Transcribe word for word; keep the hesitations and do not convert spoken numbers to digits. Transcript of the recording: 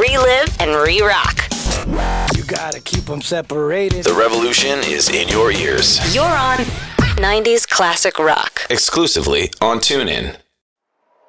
relive, and re-rock. You gotta keep them separated. The revolution is in your ears. You're on nineties Classic Rock. Exclusively on TuneIn.